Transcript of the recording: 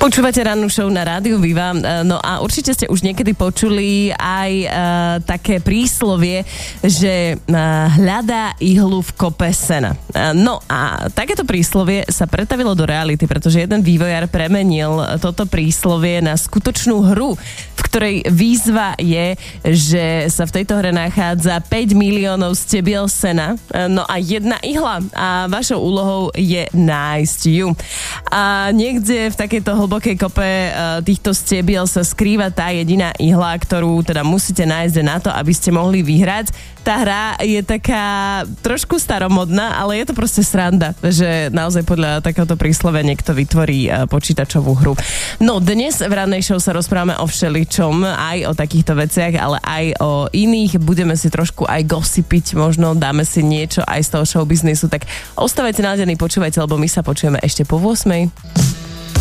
Počúvate rannú show na Rádiu Viva, no a určite ste už niekedy počuli aj také príslovie, že hľadá ihlu v kope sena. No a takéto príslovie sa pretavilo do reality, pretože jeden vývojár premenil toto príslovie na skutočnú hru, v ktorej výzva je, že sa v tejto hre nachádza 5 miliónov stebiel sena, no a jedna ihla a vašou úlohou je nájsť ju. A niekde v takejto hlbokej kope týchto stebiel sa skrýva tá jediná ihla, ktorú teda musíte nájsť na to, aby ste mohli vyhrať. Tá hra je taká trošku staromodná, ale je to proste sranda, že naozaj podľa takéhoto príslovia niekto vytvorí počítačovú hru. No dnes v rannej show sa rozprávame o všeličom, aj o takýchto veciach, ale aj o iných. Budeme si trošku aj gossipiť, možno dáme si niečo aj z toho showbiznisu, tak ostávajte naladení, počúvajte, lebo my sa počujeme ešte po 8.